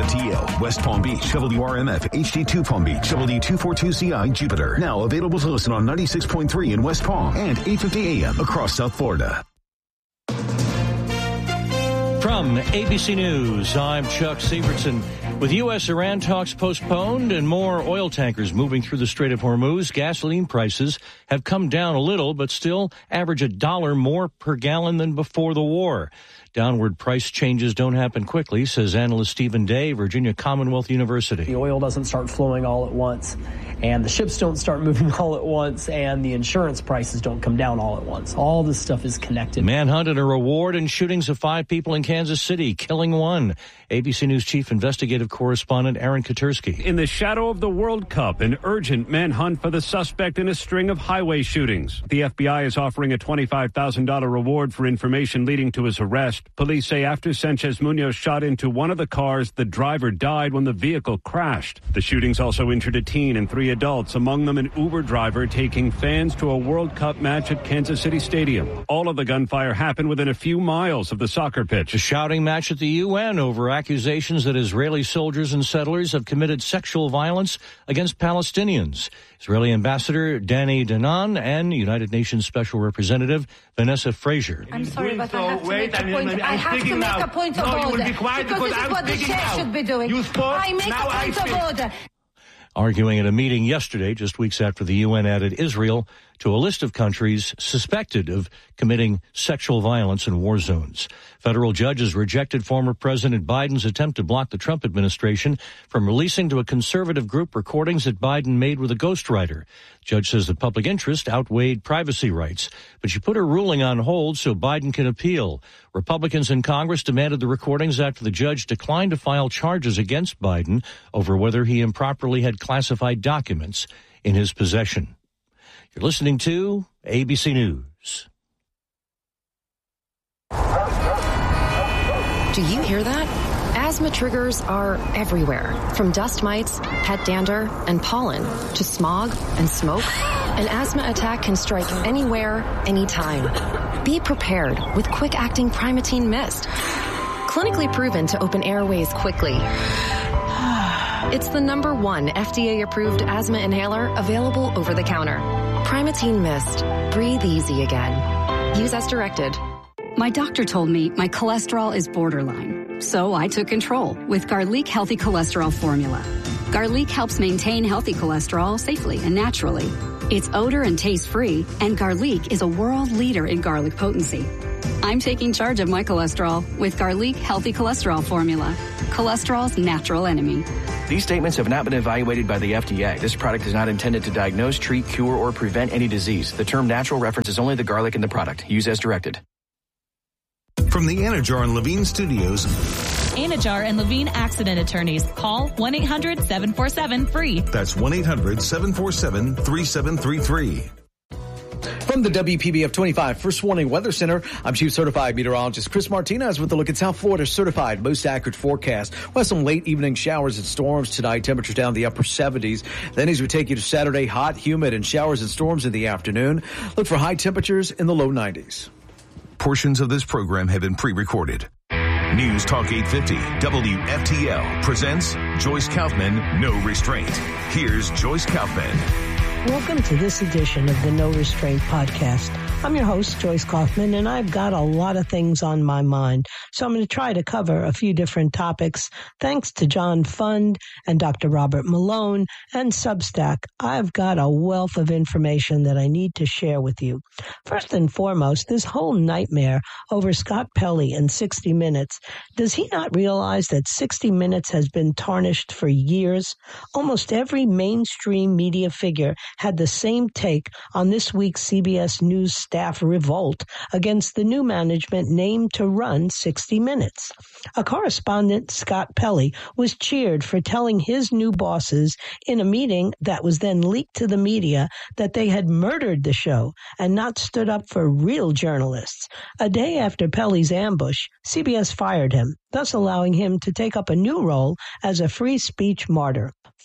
WFTL, West Palm Beach, WRMF, HD2 Palm Beach, WD242CI, Jupiter. Now available to listen on 96.3 in West Palm and 850 AM across South Florida. From ABC News, I'm Chuck Sievertson. With U.S.-Iran talks postponed and more oil tankers moving through the Strait of Hormuz, gasoline prices have come down a little, but still average $1 more per gallon than before the war. Downward price changes don't happen quickly, says analyst Stephen Day, Virginia Commonwealth University. The oil doesn't start flowing all at once, and the ships don't start moving all at once, and the insurance prices don't come down all at once. All this stuff is connected. Manhunt and a reward in shootings of 5 people in Kansas City, killing 1. ABC News chief investigative correspondent Aaron Katersky. In the shadow of the World Cup, an urgent manhunt for the suspect in a string of highway shootings. The FBI is offering a $25,000 reward for information leading to his arrest. Police say after Sanchez Munoz shot into one of the cars, the driver died when the vehicle crashed. The shootings also injured a teen and 3 adults, among them an Uber driver taking fans to a World Cup match at Kansas City Stadium. All of the gunfire happened within a few miles of the soccer pitch. A shouting match at the UN over accusations that Israeli soldiers and settlers have committed sexual violence against Palestinians. Israeli Ambassador Danny Danon and United Nations Special Representative Vanessa Frazier. I'm sorry, but I have to make a point. I have to make a point of order. Because this is what the chair should be doing. I make a point of order. Arguing at a meeting yesterday, just weeks after the UN added Israel to a list of countries suspected of committing sexual violence in war zones. Federal judges rejected former President Biden's attempt to block the Trump administration from releasing to a conservative group recordings that Biden made with a ghostwriter. Judge says the public interest outweighed privacy rights, but she put her ruling on hold so Biden can appeal. Republicans in Congress demanded the recordings after the judge declined to file charges against Biden over whether he improperly had classified documents in his possession. You're listening to ABC News. Do you hear that? Asthma triggers are everywhere, from dust mites, pet dander, and pollen, to smog and smoke. An asthma attack can strike anywhere, anytime. Be prepared with quick-acting Primatene Mist. Clinically proven to open airways quickly. It's the #1 FDA-approved asthma inhaler available over the counter. Primatene Mist. Breathe easy again. Use as directed. My doctor told me my cholesterol is borderline, so I took control with Garlic Healthy Cholesterol Formula. Garlic helps maintain healthy cholesterol safely and naturally. It's odor and taste-free, and Garlic is a world leader in garlic potency. I'm taking charge of my cholesterol with Garlic Healthy Cholesterol Formula, cholesterol's natural enemy. These statements have not been evaluated by the FDA. This product is not intended to diagnose, treat, cure, or prevent any disease. The term natural references only the garlic in the product. Use as directed. From the Anajar and Levine Studios. Anajar and Levine Accident Attorneys. Call 1-800-747-FREE. That's 1-800-747-3733. From the WPBF 25 First Warning Weather Center, I'm Chief Certified Meteorologist Chris Martinez with a look at South Florida's certified most accurate forecast. We'll have some late evening showers and storms tonight. Temperatures down in the upper 70s. Then as we take you to Saturday, hot, humid, and showers and storms in the afternoon. Look for high temperatures in the low 90s. Portions of this program have been pre-recorded. News Talk 850 WFTL presents Joyce Kaufman, No Restraint. Here's Joyce Kaufman. Welcome to this edition of the No Restraint podcast. I'm your host, Joyce Kaufman, and I've got a lot of things on my mind. So I'm going to try to cover a few different topics. Thanks to John Fund and Dr. Robert Malone and Substack, I've got a wealth of information that I need to share with you. First and foremost, this whole nightmare over Scott Pelley and 60 Minutes. Does he not realize that 60 Minutes has been tarnished for years? Almost every mainstream media figure had the same take on this week's CBS News staff revolt against the new management named to run 60 Minutes. A correspondent, Scott Pelley, was cheered for telling his new bosses in a meeting that was then leaked to the media that they had murdered the show and not stood up for real journalists. A day after Pelley's ambush, CBS fired him, thus allowing him to take up a new role as a free speech martyr.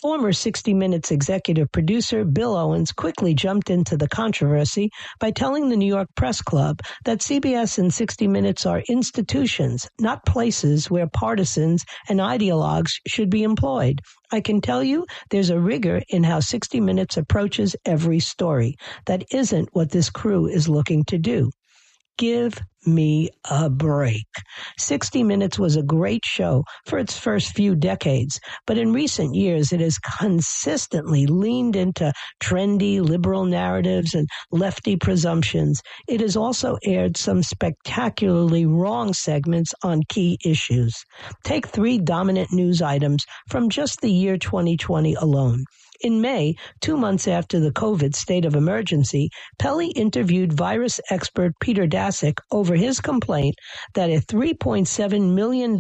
Former 60 Minutes executive producer Bill Owens quickly jumped into the controversy by telling the New York Press Club that CBS and 60 Minutes are institutions, not places where partisans and ideologues should be employed. I can tell you there's a rigor in how 60 Minutes approaches every story. That isn't what this crew is looking to do. Give me a break. 60 Minutes was a great show for its first few decades, but in recent years it has consistently leaned into trendy liberal narratives and lefty presumptions. It has also aired some spectacularly wrong segments on key issues. Take 3 dominant news items from just the year 2020 alone. In May, 2 months after the COVID state of emergency, Pelley interviewed virus expert Peter Daszak over his complaint that a $3.7 million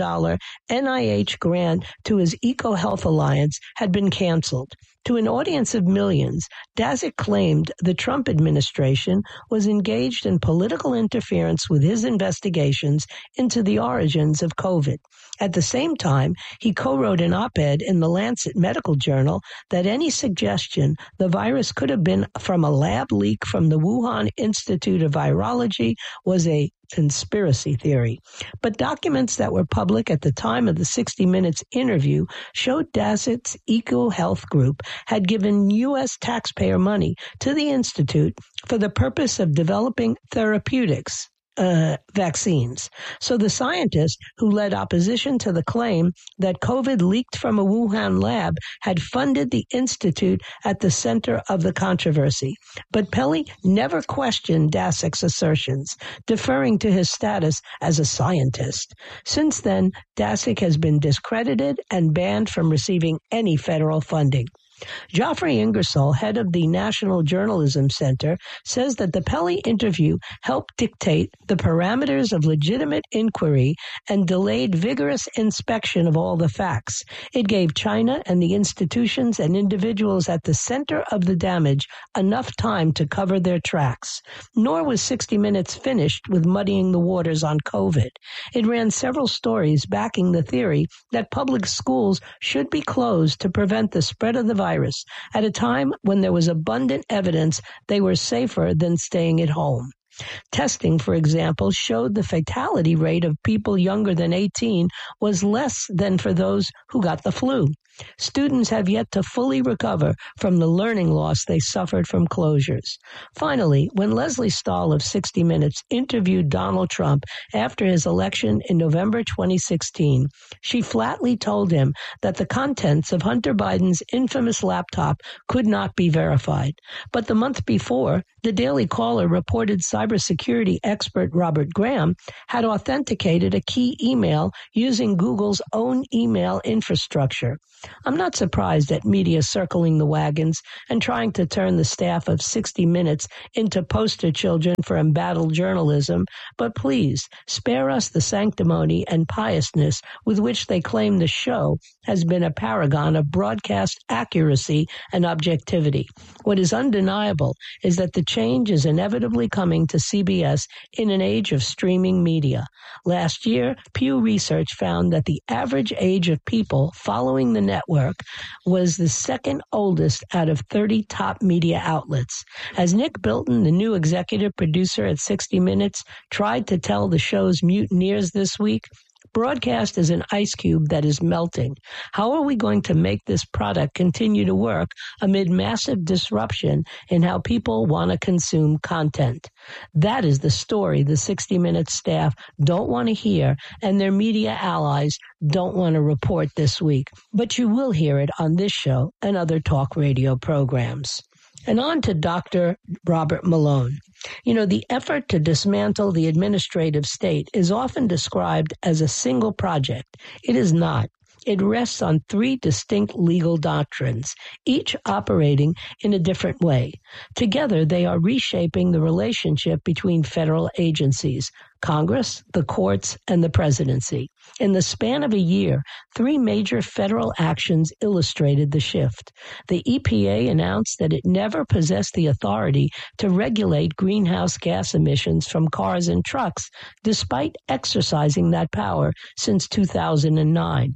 NIH grant to his EcoHealth Alliance had been canceled. To an audience of millions, Daszak claimed the Trump administration was engaged in political interference with his investigations into the origins of COVID. At the same time, he co-wrote an op-ed in the Lancet Medical Journal that any suggestion the virus could have been from a lab leak from the Wuhan Institute of Virology was a conspiracy theory. But documents that were public at the time of the 60 Minutes interview showed Daszak's EcoHealth Group had given U.S. taxpayer money to the Institute for the purpose of developing therapeutics. Vaccines. So the scientist who led opposition to the claim that COVID leaked from a Wuhan lab had funded the institute at the center of the controversy. But Pelley never questioned Daszak's assertions, deferring to his status as a scientist. Since then, Daszak has been discredited and banned from receiving any federal funding. Geoffrey Ingersoll, head of the National Journalism Center, says that the Pelley interview helped dictate the parameters of legitimate inquiry and delayed vigorous inspection of all the facts. It gave China and the institutions and individuals at the center of the damage enough time to cover their tracks. Nor was 60 Minutes finished with muddying the waters on COVID. It ran several stories backing the theory that public schools should be closed to prevent the spread of the virus at a time when there was abundant evidence they were safer than staying at home. Testing, for example, showed the fatality rate of people younger than 18 was less than for those who got the flu. Students have yet to fully recover from the learning loss they suffered from closures. Finally, when Leslie Stahl of 60 Minutes interviewed Donald Trump after his election in November 2016, she flatly told him that the contents of Hunter Biden's infamous laptop could not be verified. But the month before, the Daily Caller reported cybersecurity expert Robert Graham had authenticated a key email using Google's own email infrastructure. I'm not surprised at media circling the wagons and trying to turn the staff of 60 Minutes into poster children for embattled journalism, but please spare us the sanctimony and piousness with which they claim the show has been a paragon of broadcast accuracy and objectivity. What is undeniable is that the change is inevitably coming to CBS in an age of streaming media. Last year, Pew Research found that the average age of people following the network was the second oldest out of 30 top media outlets. As Nick Bilton, the new executive producer at 60 Minutes, tried to tell the show's mutineers this week, broadcast is an ice cube that is melting. How are we going to make this product continue to work amid massive disruption in how people want to consume content? That is the story the 60 Minutes staff don't want to hear and their media allies don't want to report this week. But you will hear it on this show and other talk radio programs. And on to Dr. Robert Malone. You know, the effort to dismantle the administrative state is often described as a single project. It is not. It rests on 3 distinct legal doctrines, each operating in a different way. Together, they are reshaping the relationship between federal agencies, Congress, the courts, and the presidency. In the span of a year, 3 major federal actions illustrated the shift. The EPA announced that it never possessed the authority to regulate greenhouse gas emissions from cars and trucks, despite exercising that power since 2009.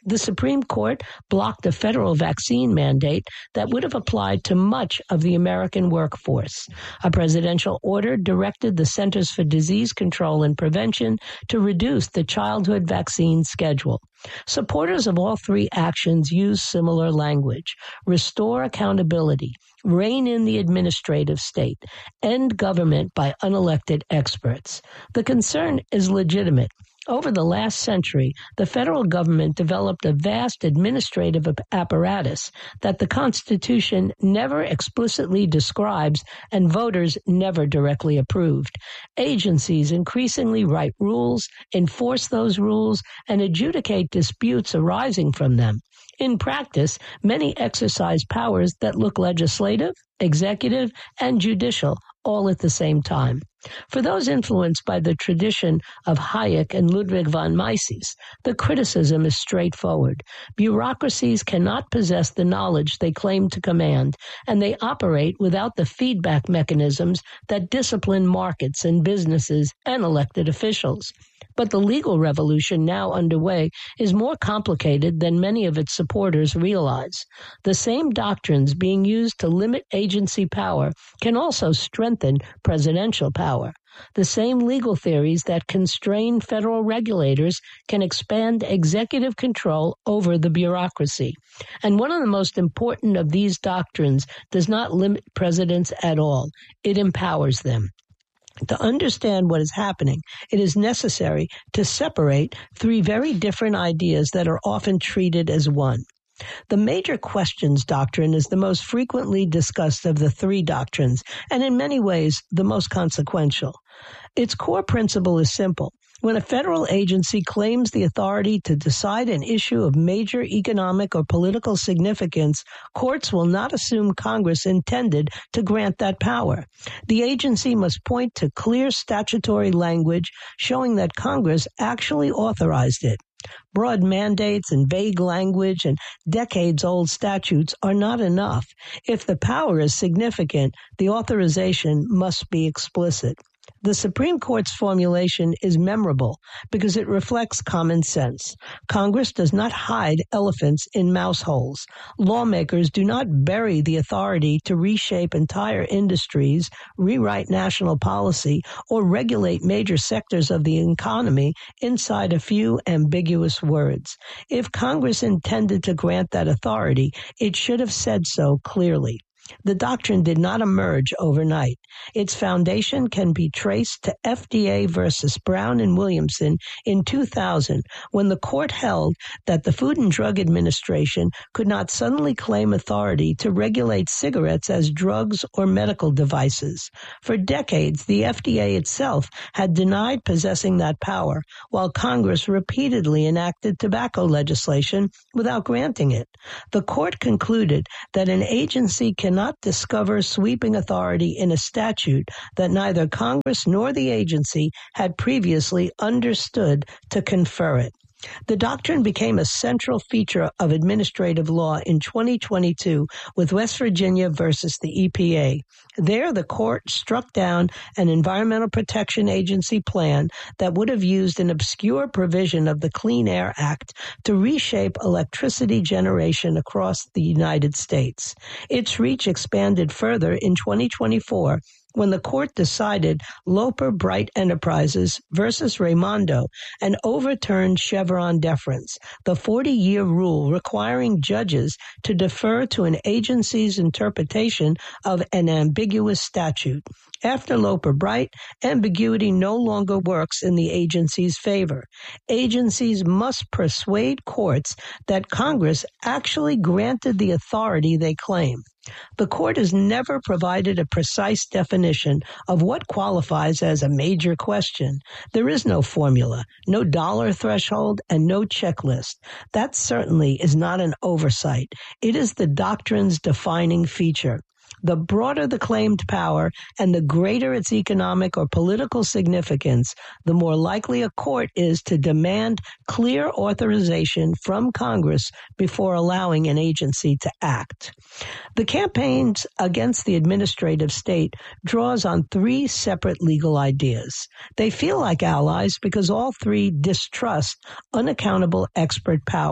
The Supreme Court blocked a federal vaccine mandate that would have applied to much of the American workforce. A presidential order directed the Centers for Disease Control and Prevention to reduce the childhood vaccine schedule. Supporters of all three actions use similar language: restore accountability, rein in the administrative state, end government by unelected experts. The concern is legitimate. Over the last century, the federal government developed a vast administrative apparatus that the Constitution never explicitly describes and voters never directly approved. Agencies increasingly write rules, enforce those rules, and adjudicate disputes arising from them. In practice, many exercise powers that look legislative, executive, and judicial all at the same time. For those influenced by the tradition of Hayek and Ludwig von Mises, the criticism is straightforward. Bureaucracies cannot possess the knowledge they claim to command, and they operate without the feedback mechanisms that discipline markets and businesses and elected officials. But the legal revolution now underway is more complicated than many of its supporters realize. The same doctrines being used to limit agency power can also strengthen presidential power. The same legal theories that constrain federal regulators can expand executive control over the bureaucracy. And one of the most important of these doctrines does not limit presidents at all. It empowers them. To understand what is happening, it is necessary to separate three very different ideas that are often treated as one. The major questions doctrine is the most frequently discussed of the three doctrines, and in many ways the most consequential. Its core principle is simple. When a federal agency claims the authority to decide an issue of major economic or political significance, courts will not assume Congress intended to grant that power. The agency must point to clear statutory language showing that Congress actually authorized it. Broad mandates and vague language and decades-old statutes are not enough. If the power is significant, the authorization must be explicit. The Supreme Court's formulation is memorable because it reflects common sense. Congress does not hide elephants in mouse holes. Lawmakers do not bury the authority to reshape entire industries, rewrite national policy, or regulate major sectors of the economy inside a few ambiguous words. If Congress intended to grant that authority, it should have said so clearly. The doctrine did not emerge overnight. Its foundation can be traced to FDA versus Brown and Williamson in 2000, when the court held that the Food and Drug Administration could not suddenly claim authority to regulate cigarettes as drugs or medical devices. For decades, the FDA itself had denied possessing that power, while Congress repeatedly enacted tobacco legislation without granting it. The court concluded that an agency cannot discover sweeping authority in a statute that neither Congress nor the agency had previously understood to confer it. The doctrine became a central feature of administrative law in 2022 with West Virginia versus the EPA. There, the court struck down an Environmental Protection Agency plan that would have used an obscure provision of the Clean Air Act to reshape electricity generation across the United States. Its reach expanded further in 2024 when the court decided Loper Bright Enterprises versus Raimondo and overturned Chevron deference, the 40-year rule requiring judges to defer to an agency's interpretation of an ambiguous statute. After Loper Bright, ambiguity no longer works in the agency's favor. Agencies must persuade courts that Congress actually granted the authority they claim. The court has never provided a precise definition of what qualifies as a major question. There is no formula, no dollar threshold, and no checklist. That certainly is not an oversight. It is the doctrine's defining feature. The broader the claimed power and the greater its economic or political significance, the more likely a court is to demand clear authorization from Congress before allowing an agency to act. The campaigns against the administrative state draws on three separate legal ideas. They feel like allies because all three distrust unaccountable expert power.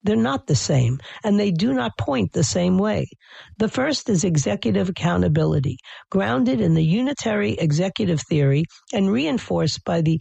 They're not the same, and they do not point the same way. The first is executive accountability, grounded in the unitary executive theory and reinforced by the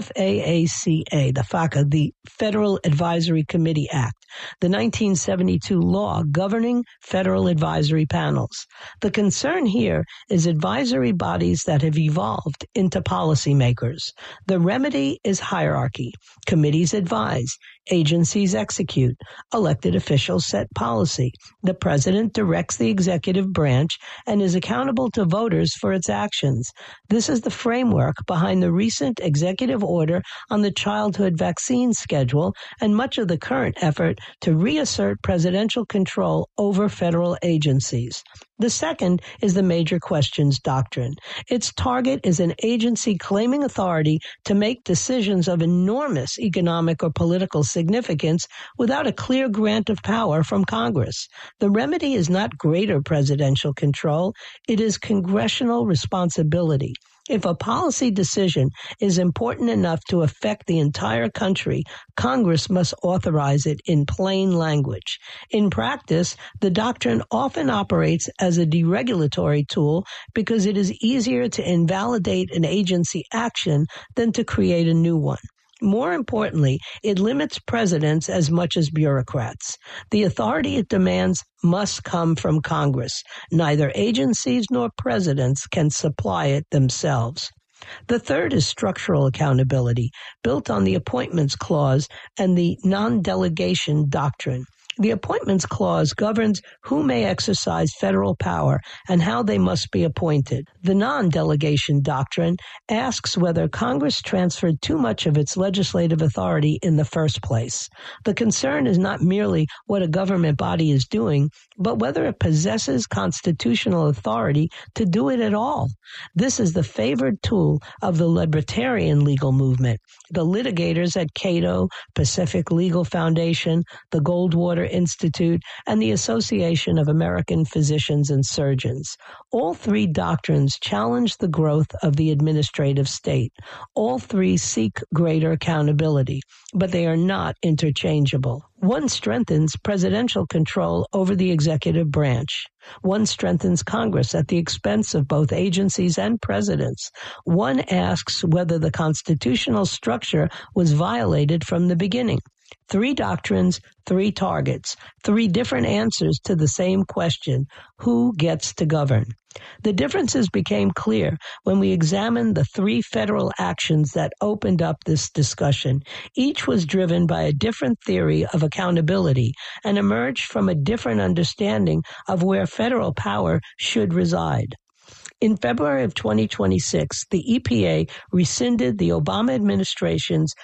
FAACA, the FACA, the Federal Advisory Committee Act, the 1972 law governing federal advisory panels. The concern here is advisory bodies that have evolved into policymakers. The remedy is hierarchy. Committees advise. Agencies execute. Elected officials set policy. The president directs the executive branch and is accountable to voters for its actions. This is the framework behind the recent executive order on the childhood vaccine schedule and much of the current effort to reassert presidential control over federal agencies. The second is the major questions doctrine. Its target is an agency claiming authority to make decisions of enormous economic or political significance without a clear grant of power from Congress. The remedy is not greater presidential control, it is congressional responsibility. If a policy decision is important enough to affect the entire country, Congress must authorize it in plain language. In practice, the doctrine often operates as a deregulatory tool because it is easier to invalidate an agency action than to create a new one. More importantly, it limits presidents as much as bureaucrats. The authority it demands must come from Congress. Neither agencies nor presidents can supply it themselves. The third is structural accountability, built on the Appointments Clause and the non-delegation doctrine. The Appointments Clause governs who may exercise federal power and how they must be appointed. The non-delegation doctrine asks whether Congress transferred too much of its legislative authority in the first place. The concern is not merely what a government body is doing, but whether it possesses constitutional authority to do it at all. This is the favored tool of the libertarian legal movement. The litigators at Cato, Pacific Legal Foundation, the Goldwater Institute, and the Association of American Physicians and Surgeons. All three doctrines challenge the growth of the administrative state. All three seek greater accountability, but they are not interchangeable. One strengthens presidential control over the executive branch. One strengthens Congress at the expense of both agencies and presidents. One asks whether the constitutional structure was violated from the beginning. Three doctrines, three targets, three different answers to the same question: who gets to govern? The differences became clear when we examined the three federal actions that opened up this discussion. Each was driven by a different theory of accountability and emerged from a different understanding of where federal power should reside. In February of 2026, the EPA rescinded the Obama administration's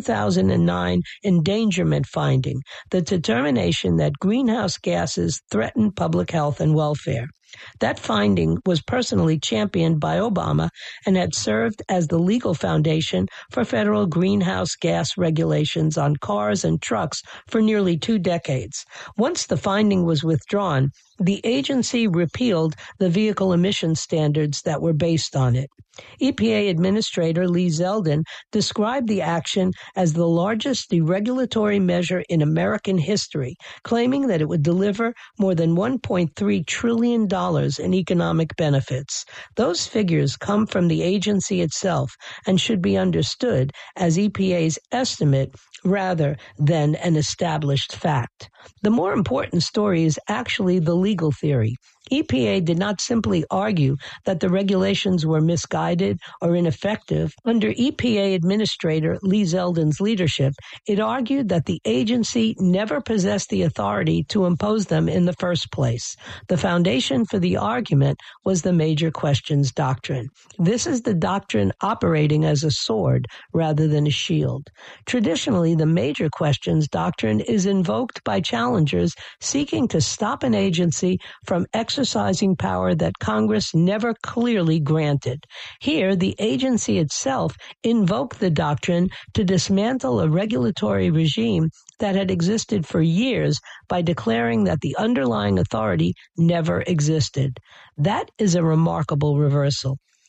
2009 endangerment finding, the determination that greenhouse gases threaten public health and welfare. That finding was personally championed by Obama and had served as the legal foundation for federal greenhouse gas regulations on cars and trucks for nearly 2 decades. Once the finding was withdrawn, the agency repealed the vehicle emission standards that were based on it. EPA Administrator Lee Zeldin described the action as the largest deregulatory measure in American history, claiming that it would deliver more than $1.3 trillion in economic benefits. Those figures come from the agency itself and should be understood as EPA's estimate rather than an established fact. The more important story is actually the legal theory. EPA did not simply argue that the regulations were misguided or ineffective. Under EPA Administrator Lee Zeldin's leadership, it argued that the agency never possessed the authority to impose them in the first place. The foundation for the argument was the major questions doctrine. This is the doctrine operating as a sword rather than a shield. Traditionally, the major questions doctrine is invoked by challengers seeking to stop an agency from exercising power that Congress never clearly granted. Here, the agency itself invoked the doctrine to dismantle a regulatory regime that had existed for years by declaring that the underlying authority never existed. That is a remarkable reversal.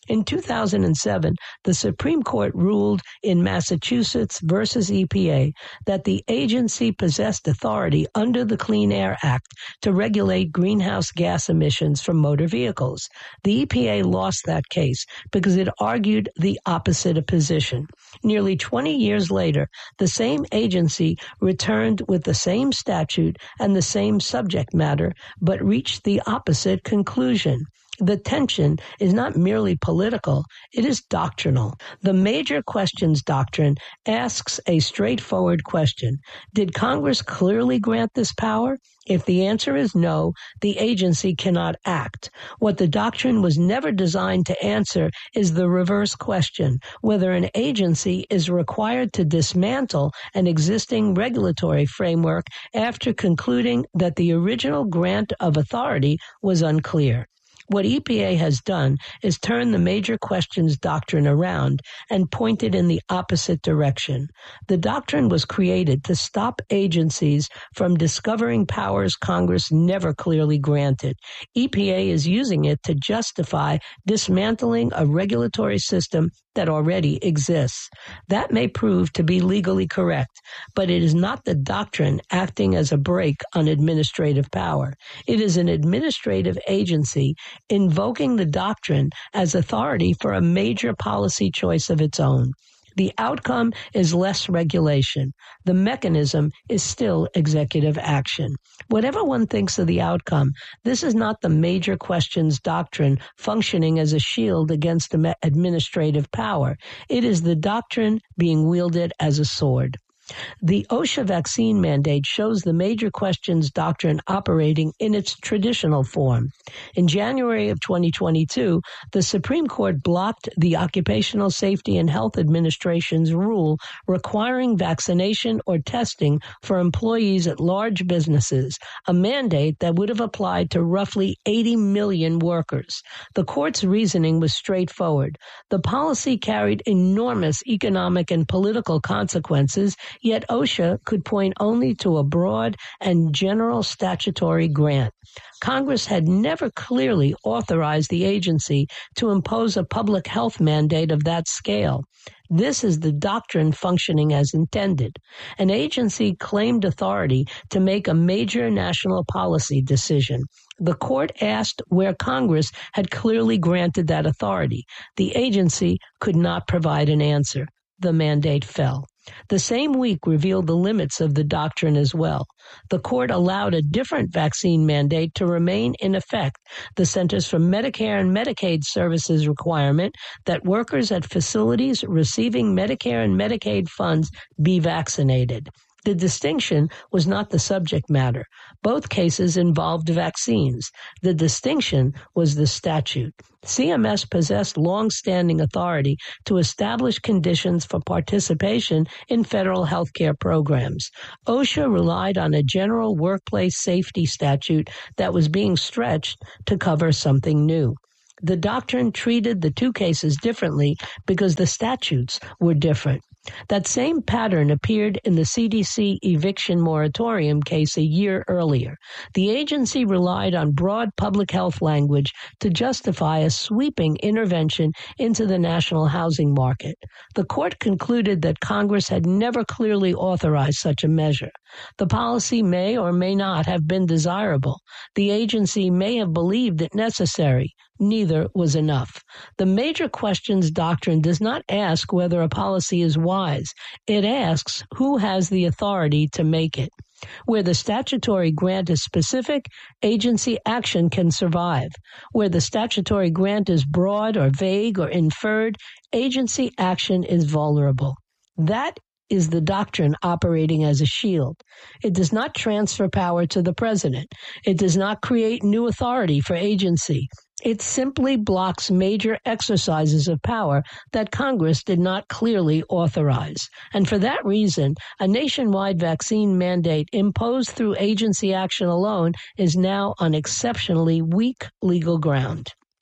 In 2007, the Supreme Court ruled in Massachusetts versus EPA that the agency possessed authority under the Clean Air Act to regulate greenhouse gas emissions from motor vehicles. The EPA lost that case because it argued the opposite position. Nearly 20 years later, the same agency returned with the same statute and the same subject matter, but reached the opposite conclusion. The tension is not merely political, it is doctrinal. The Major Questions Doctrine asks a straightforward question. Did Congress clearly grant this power? If the answer is no, the agency cannot act. What the doctrine was never designed to answer is the reverse question, whether an agency is required to dismantle an existing regulatory framework after concluding that the original grant of authority was unclear. What EPA has done is turn the Major Questions Doctrine around and point it in the opposite direction. The doctrine was created to stop agencies from discovering powers Congress never clearly granted. EPA is using it to justify dismantling a regulatory system that already exists. That may prove to be legally correct, but it is not the doctrine acting as a brake on administrative power. It is an administrative agency invoking the doctrine as authority for a major policy choice of its own. The outcome is less regulation. The mechanism is still executive action. Whatever one thinks of the outcome, this is not the Major Questions Doctrine functioning as a shield against administrative power. It is the doctrine being wielded as a sword. The OSHA vaccine mandate shows the Major Questions Doctrine operating in its traditional form. In January of 2022, the Supreme Court blocked the Occupational Safety and Health Administration's rule requiring vaccination or testing for employees at large businesses, a mandate that would have applied to roughly 80 million workers. The court's reasoning was straightforward. The policy carried enormous economic and political consequences, yet OSHA could point only to a broad and general statutory grant. Congress had never clearly authorized the agency to impose a public health mandate of that scale. This is the doctrine functioning as intended. An agency claimed authority to make a major national policy decision. The court asked where Congress had clearly granted that authority. The agency could not provide an answer. The mandate fell. The same week revealed the limits of the doctrine as well. The court allowed a different vaccine mandate to remain in effect, the Centers for Medicare and Medicaid Services requirement that workers at facilities receiving Medicare and Medicaid funds be vaccinated. The distinction was not the subject matter. Both cases involved vaccines. The distinction was the statute. CMS possessed long-standing authority to establish conditions for participation in federal health care programs. OSHA relied on a general workplace safety statute that was being stretched to cover something new. The doctrine treated the two cases differently because the statutes were different. That same pattern appeared in the CDC eviction moratorium case a year earlier. The agency relied on broad public health language to justify a sweeping intervention into the national housing market. The court concluded that Congress had never clearly authorized such a measure. The policy may or may not have been desirable. The agency may have believed it necessary. Neither was enough. The Major Questions Doctrine does not ask whether a policy is wise. It asks who has the authority to make it. Where the statutory grant is specific, agency action can survive. Where the statutory grant is broad or vague or inferred, agency action is vulnerable. That is the doctrine operating as a shield. It does not transfer power to the president. It does not create new authority for agency. It simply blocks major exercises of power that Congress did not clearly authorize. And for that reason, a nationwide vaccine mandate imposed through agency action alone is now on exceptionally weak legal ground.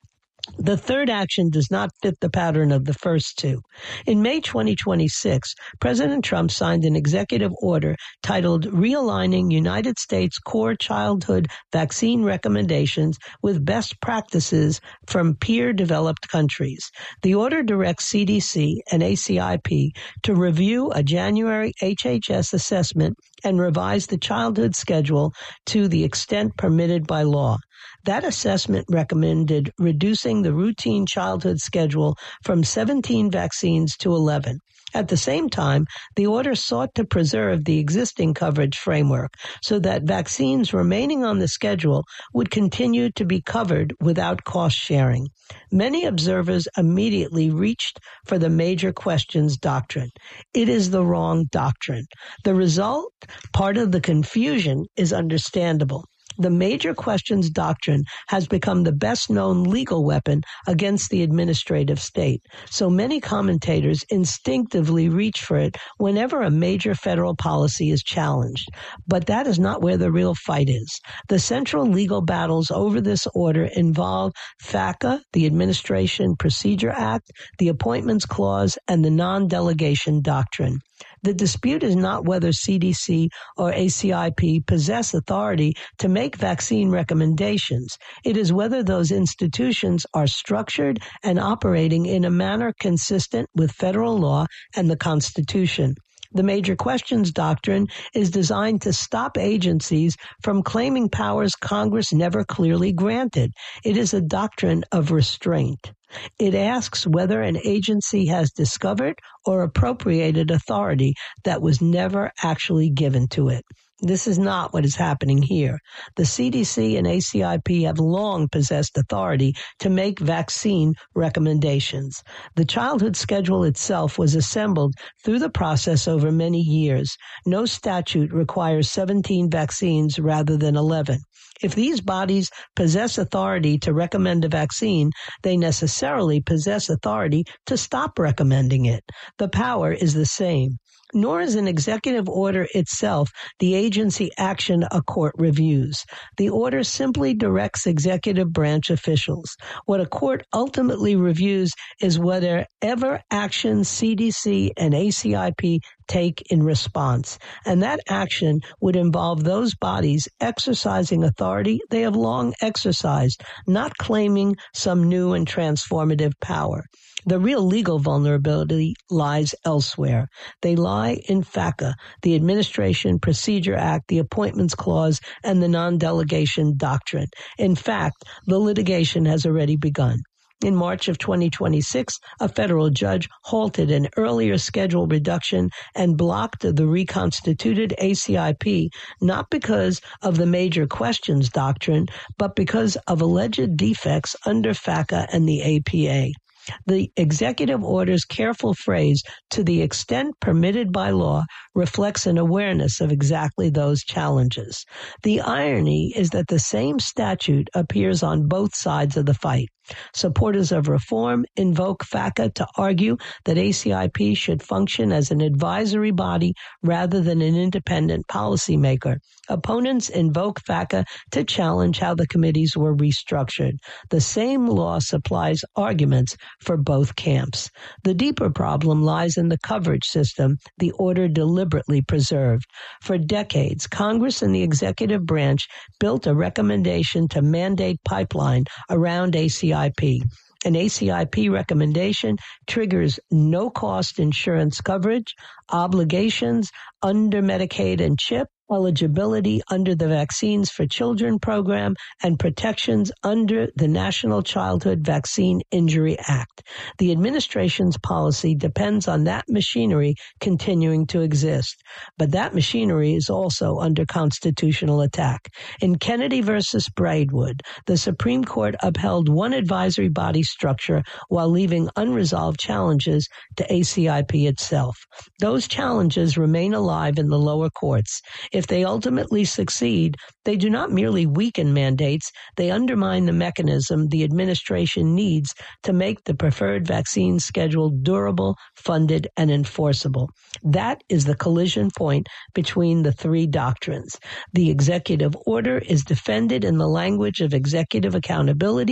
The third action does not fit the pattern of the first two. In May 2026, President Trump signed an executive order titled Realigning United States Core Childhood Vaccine Recommendations with Best Practices from Peer-Developed Countries. The order directs CDC and ACIP to review a January HHS assessment and revise the childhood schedule to the extent permitted by law. That assessment recommended reducing the routine childhood schedule from 17 vaccines to 11. At the same time, the order sought to preserve the existing coverage framework so that vaccines remaining on the schedule would continue to be covered without cost sharing. Many observers immediately reached for the major questions doctrine. It is the wrong doctrine. The result, part of the confusion, is understandable. The major questions doctrine has become the best-known legal weapon against the administrative state. So many commentators instinctively reach for it whenever a major federal policy is challenged. But that is not where the real fight is. The central legal battles over this order involve FACA, the Administration Procedure Act, the Appointments Clause, and the non-delegation doctrine. The dispute is not whether CDC or ACIP possess authority to make vaccine recommendations. It is whether those institutions are structured and operating in a manner consistent with federal law and the Constitution. The major questions doctrine is designed to stop agencies from claiming powers Congress never clearly granted. It is a doctrine of restraint. It asks whether an agency has discovered or appropriated authority that was never actually given to it. This is not what is happening here. The CDC and ACIP have long possessed authority to make vaccine recommendations. The childhood schedule itself was assembled through the process over many years. No statute requires 17 vaccines rather than 11. If these bodies possess authority to recommend a vaccine, they necessarily possess authority to stop recommending it. The power is the same. Nor is an executive order itself the agency action a court reviews. The order simply directs executive branch officials. What a court ultimately reviews is whatever action CDC and ACIP take in response. And that action would involve those bodies exercising authority they have long exercised, not claiming some new and transformative power. The real legal vulnerability lies elsewhere. They lie in FACA, the Administration Procedure Act, the Appointments Clause, and the non-delegation doctrine. In fact, the litigation has already begun. In March of 2026, a federal judge halted an earlier schedule reduction and blocked the reconstituted ACIP, not because of the major questions doctrine, but because of alleged defects under FACA and the APA. The executive order's careful phrase, to the extent permitted by law, reflects an awareness of exactly those challenges. The irony is that the same statute appears on both sides of the fight. Supporters of reform invoke FACA to argue that ACIP should function as an advisory body rather than an independent policymaker. Opponents invoke FACA to challenge how the committees were restructured. The same law supplies arguments for both camps. The deeper problem lies in the coverage system the order deliberately preserved. For decades, Congress and the executive branch built a recommendation to mandate pipeline around ACIP. An ACIP recommendation triggers no-cost insurance coverage, obligations under Medicaid and CHIP, eligibility under the Vaccines for Children program, and protections under the National Childhood Vaccine Injury Act. The administration's policy depends on that machinery continuing to exist. But that machinery is also under constitutional attack. In Kennedy versus Braidwood, the Supreme Court upheld one advisory body structure while leaving unresolved challenges to ACIP itself. Those challenges remain alive in the lower courts. If they ultimately succeed, they do not merely weaken mandates, they undermine the mechanism the administration needs to make the preferred vaccine schedule durable, funded, and enforceable. That is the collision point between the three doctrines. The executive order is defended in the language of executive accountability,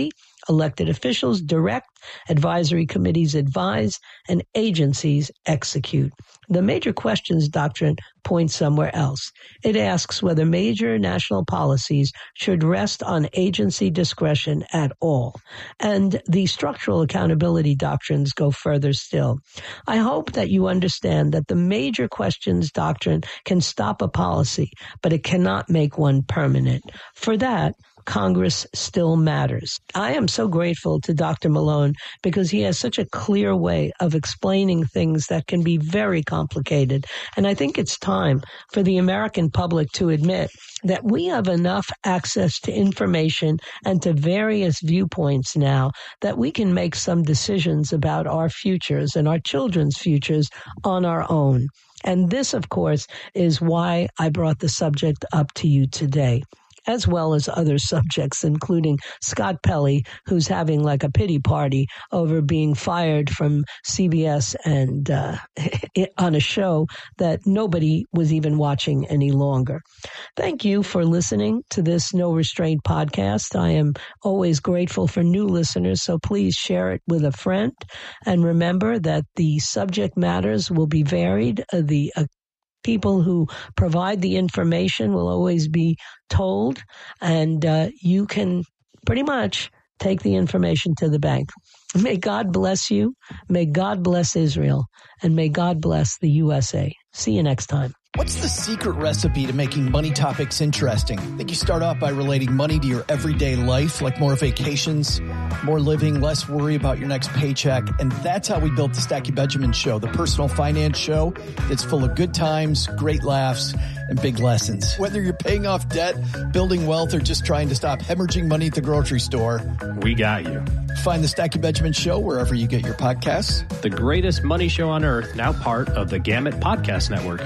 Elected officials direct, advisory committees advise, and agencies execute. The Major Questions Doctrine points somewhere else. It asks whether major national policies should rest on agency discretion at all. And the Structural Accountability Doctrines go further still. I hope that you understand that the Major Questions Doctrine can stop a policy, but it cannot make one permanent. For that, Congress still matters. I am so grateful to Dr. Malone because he has such a clear way of explaining things that can be very complicated. And I think it's time for the American public to admit that we have enough access to information and to various viewpoints now that we can make some decisions about our futures and our children's futures on our own. And this, of course, is why I brought the subject up to you today, as well as other subjects, including Scott Pelley, who's having like a pity party over being fired from CBS and on a show that nobody was even watching any longer. Thank you for listening to this No Restraint podcast. I am always grateful for new listeners, so please share it with a friend. And remember that the subject matters will be varied. The people who provide the information will always be told, and you can pretty much take the information to the bank. May God bless you. May God bless Israel. And may God bless the USA. See you next time. What's the secret recipe to making money topics interesting? I think you start off by relating money to your everyday life, like more vacations, more living, less worry about your next paycheck. And that's how we built the Stacky Benjamin Show, the personal finance show that's full of good times, great laughs, and big lessons. Whether you're paying off debt, building wealth, or just trying to stop hemorrhaging money at the grocery store, we got you. Find the Stacky Benjamin Show wherever you get your podcasts. The greatest money show on earth, now part of the Gamut Podcast Network.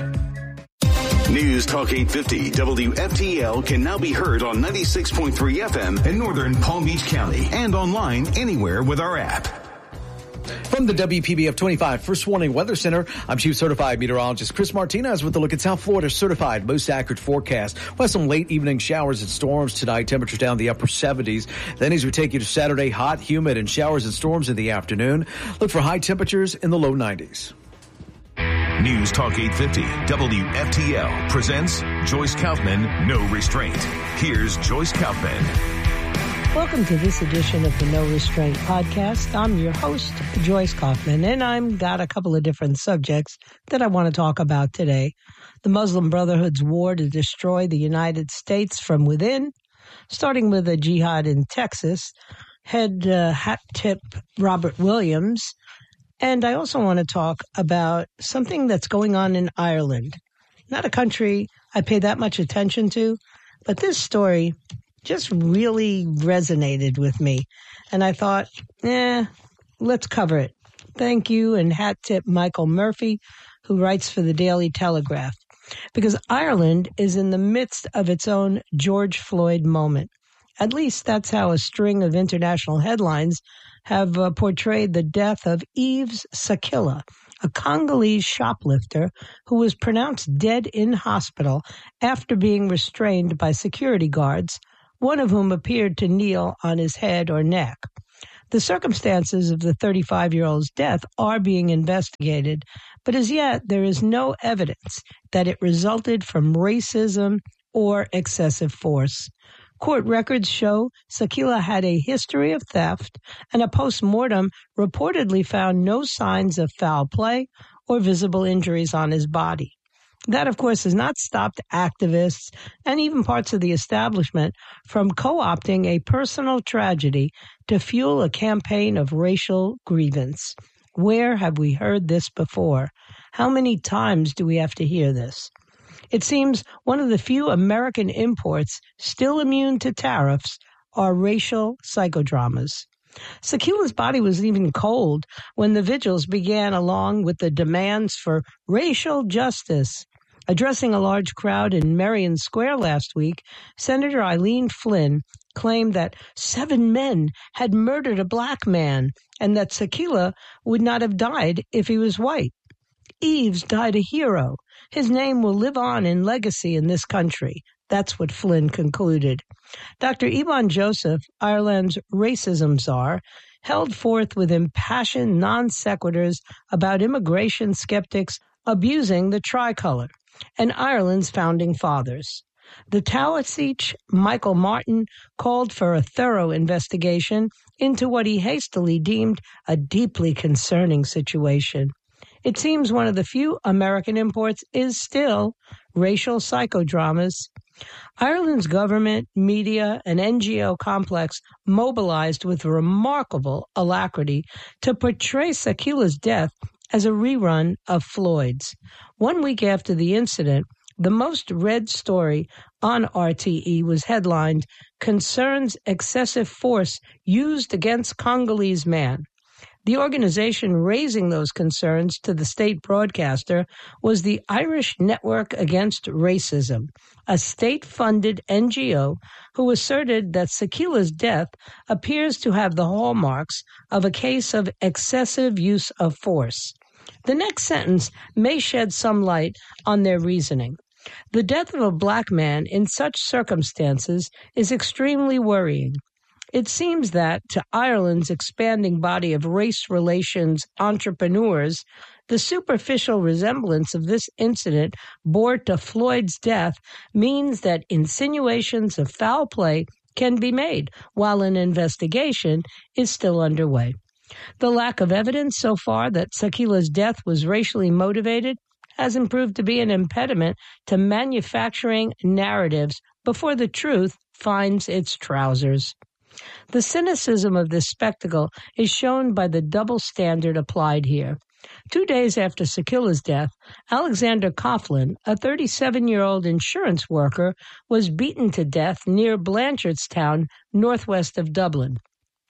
News Talk 850 WFTL can now be heard on 96.3 FM in northern Palm Beach County and online anywhere with our app. From the WPBF 25 First Warning Weather Center, I'm Chief Certified Meteorologist Chris Martinez with a look at South Florida's certified most accurate forecast. We'll have some late evening showers and storms tonight, temperatures down in the upper 70s. Then as we take you to Saturday, hot, humid, and showers and storms in the afternoon. Look for high temperatures in the low 90s. News Talk 850 WFTL presents Joyce Kaufman, No Restraint. Here's Joyce Kaufman. Welcome to this edition of the No Restraint podcast. I'm your host, Joyce Kaufman, and I've got a couple of different subjects that I want to talk about today. The Muslim Brotherhood's war to destroy the United States from within, starting with a jihad in Texas, head hat tip Robert Williams. And I also want to talk about something that's going on in Ireland. Not a country I pay that much attention to, but this story just really resonated with me. And I thought, let's cover it. Thank you, and hat tip Michael Murphy, who writes for the Daily Telegraph. Because Ireland is in the midst of its own George Floyd moment. At least that's how a string of international headlines have portrayed the death of Yves Sakila, a Congolese shoplifter who was pronounced dead in hospital after being restrained by security guards, one of whom appeared to kneel on his head or neck. The circumstances of the 35-year-old's death are being investigated, but as yet there is no evidence that it resulted from racism or excessive force. Court records show Sakila had a history of theft, and a post-mortem reportedly found no signs of foul play or visible injuries on his body. That, of course, has not stopped activists and even parts of the establishment from co-opting a personal tragedy to fuel a campaign of racial grievance. Where have we heard this before? How many times do we have to hear this? It seems one of the few American imports still immune to tariffs are racial psychodramas. Sakila's body was even cold when the vigils began, along with the demands for racial justice. Addressing a large crowd in Merrion Square last week, Senator Eileen Flynn claimed that 7 men had murdered a black man and that Sakila would not have died if he was white. Yves died a hero. His name will live on in legacy in this country. That's what Flynn concluded. Dr. Ivan Joseph, Ireland's racism czar, held forth with impassioned non sequiturs about immigration skeptics abusing the tricolor and Ireland's founding fathers. The Taoiseach, Michael Martin, called for a thorough investigation into what he hastily deemed a deeply concerning situation. It seems one of the few American imports is still racial psychodramas. Ireland's government, media, and NGO complex mobilized with remarkable alacrity to portray Sakila's death as a rerun of Floyd's. 1 week after the incident, the most read story on RTE was headlined, "Concerns Excessive Force Used Against Congolese Man." The organization raising those concerns to the state broadcaster was the Irish Network Against Racism, a state-funded NGO who asserted that Sakila's death appears to have the hallmarks of a case of excessive use of force. The next sentence may shed some light on their reasoning. The death of a black man in such circumstances is extremely worrying. It seems that, to Ireland's expanding body of race relations entrepreneurs, the superficial resemblance of this incident bore to Floyd's death means that insinuations of foul play can be made while an investigation is still underway. The lack of evidence so far that Sakila's death was racially motivated hasn't proved to be an impediment to manufacturing narratives before the truth finds its trousers. The cynicism of this spectacle is shown by the double standard applied here. 2 days after Sakila's death, Alexander Coughlin, a 37-year-old insurance worker, was beaten to death near Blanchardstown, northwest of Dublin.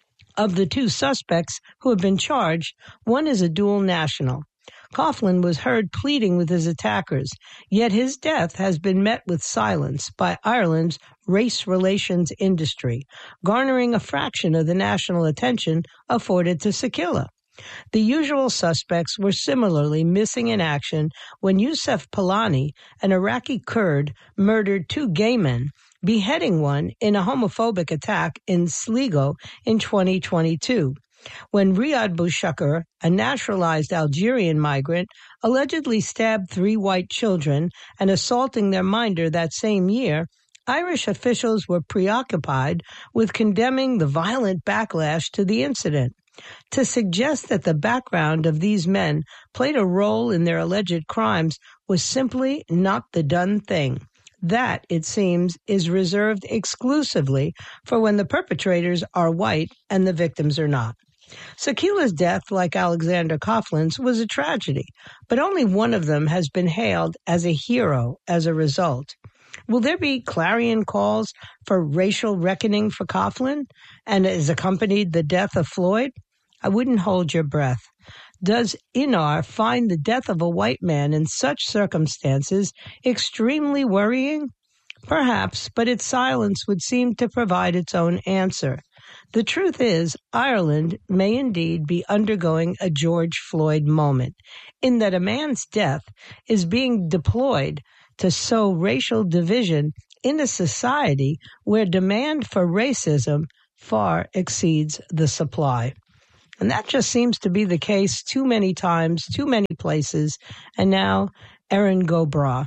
Of the 2 suspects who have been charged, one is a dual national. Coughlin was heard pleading with his attackers, yet his death has been met with silence by Ireland's race relations industry, garnering a fraction of the national attention afforded to Sakila. The usual suspects were similarly missing in action when Youssef Palani, an Iraqi Kurd, murdered 2 gay men, beheading one in a homophobic attack in Sligo in 2022. When Riyad Boushakar, a naturalized Algerian migrant, allegedly stabbed 3 white children and assaulting their minder that same year, Irish officials were preoccupied with condemning the violent backlash to the incident. To suggest that the background of these men played a role in their alleged crimes was simply not the done thing. That, it seems, is reserved exclusively for when the perpetrators are white and the victims are not. Sakila's death, like Alexander Coughlin's, was a tragedy, but only one of them has been hailed as a hero as a result. Will there be clarion calls for racial reckoning for Coughlin, and has accompanied the death of Floyd? I wouldn't hold your breath. Does Inar find the death of a white man in such circumstances extremely worrying? Perhaps, but its silence would seem to provide its own answer. The truth is, Ireland may indeed be undergoing a George Floyd moment, in that a man's death is being deployed to sow racial division in a society where demand for racism far exceeds the supply. And that just seems to be the case too many times, too many places, and now Erin go bragh.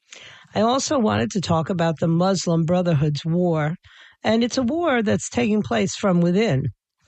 I also wanted to talk about the Muslim Brotherhood's war, and it's a war that's taking place from within.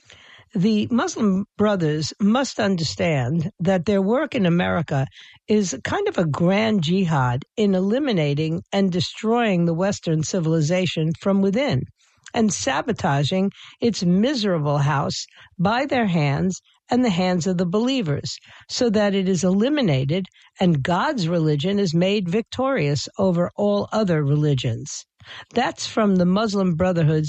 The Muslim Brothers must understand that their work in America is kind of a grand jihad in eliminating and destroying the Western civilization from within and sabotaging its miserable house by their hands and the hands of the believers, so that it is eliminated and God's religion is made victorious over all other religions. That's from the Muslim Brotherhood's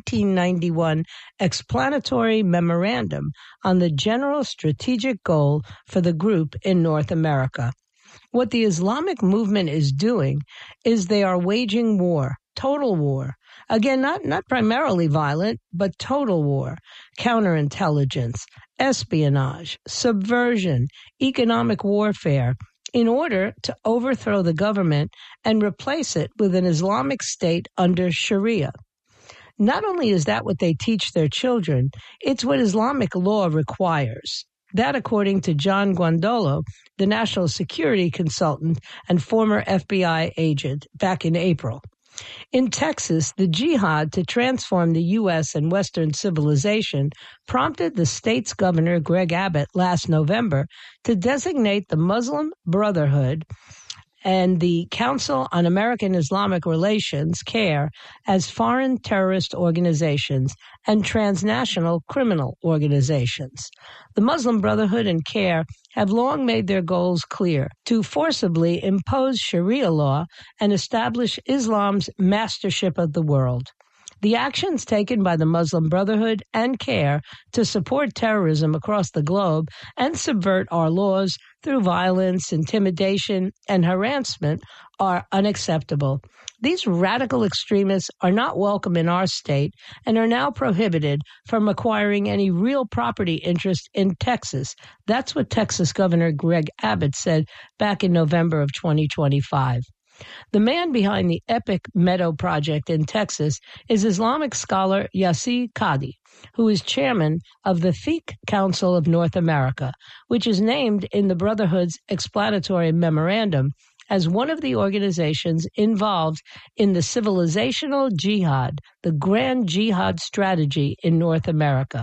1991 explanatory memorandum on the general strategic goal for the group in North America. What the Islamic movement is doing is they are waging war, total war. Again, not primarily violent, but total war, counterintelligence, espionage, subversion, economic warfare, in order to overthrow the government and replace it with an Islamic state under Sharia. Not only is that what they teach their children, it's what Islamic law requires. That, according to John Guandolo, the national security consultant and former FBI agent, back in April. In Texas, the jihad to transform the U.S. and Western civilization prompted the state's governor, Greg Abbott, last November to designate the Muslim Brotherhood and the Council on American Islamic Relations, CAIR, as foreign terrorist organizations and transnational criminal organizations. The Muslim Brotherhood and CAIR have long made their goals clear: to forcibly impose Sharia law and establish Islam's mastership of the world. The actions taken by the Muslim Brotherhood and CAIR to support terrorism across the globe and subvert our laws through violence, intimidation, and harassment are unacceptable. These radical extremists are not welcome in our state and are now prohibited from acquiring any real property interest in Texas. That's what Texas Governor Greg Abbott said back in November of 2025. The man behind the Epic Meadow Project in Texas is Islamic scholar Yasir Qadhi, who is chairman of the Fiqh Council of North America, which is named in the Brotherhood's explanatory memorandum as one of the organizations involved in the civilizational jihad, the grand jihad strategy in North America.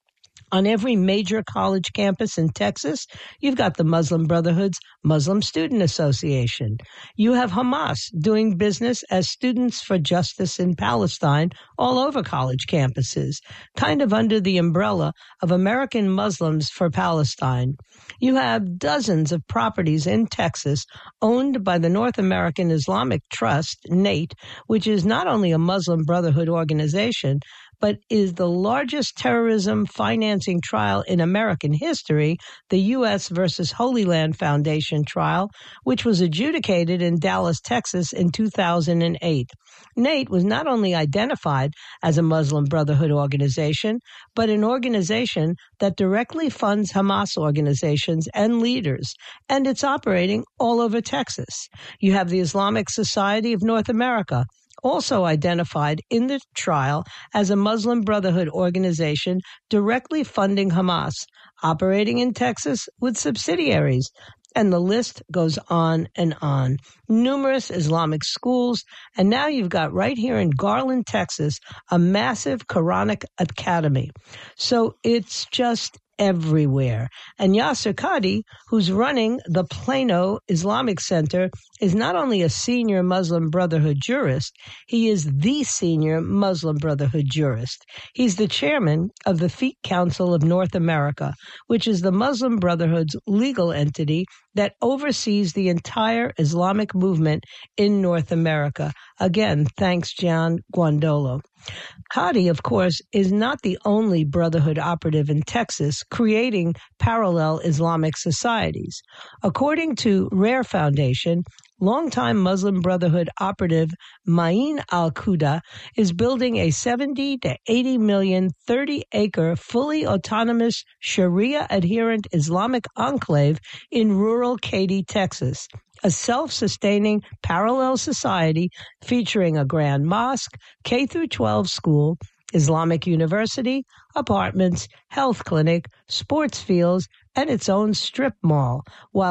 On every major college campus in Texas, you've got the Muslim Brotherhood's Muslim Student Association. You have Hamas doing business as Students for Justice in Palestine all over college campuses, kind of under the umbrella of American Muslims for Palestine. You have dozens of properties in Texas owned by the North American Islamic Trust, NATE, which is not only a Muslim Brotherhood organization, but is the largest terrorism financing trial in American history, the U.S. versus Holy Land Foundation trial, which was adjudicated in Dallas, Texas in 2008. NATE was not only identified as a Muslim Brotherhood organization, but an organization that directly funds Hamas organizations and leaders, and it's operating all over Texas. You have the Islamic Society of North America, also identified in the trial as a Muslim Brotherhood organization directly funding Hamas, operating in Texas with subsidiaries. And the list goes on and on. Numerous Islamic schools, and now you've got right here in Garland, Texas, a massive Quranic academy. So it's just everywhere. And Yasir Qadhi, who's running the Plano Islamic Center, is not only a senior Muslim Brotherhood jurist, he is the senior Muslim Brotherhood jurist. He's the chairman of the Fiqh Council of North America, which is the Muslim Brotherhood's legal entity that oversees the entire Islamic movement in North America. Again, thanks, John Guandolo. Qadhi, of course, is not the only Brotherhood operative in Texas creating parallel Islamic societies. According to Rare Foundation, longtime Muslim Brotherhood operative Ma'in al-Quda is building a 70 to 80 million, 30-acre, fully autonomous Sharia-adherent Islamic enclave in rural Katy, Texas, a self-sustaining parallel society featuring a grand mosque, K-12 school, Islamic university, apartments, health clinic, sports fields, and its own strip mall, while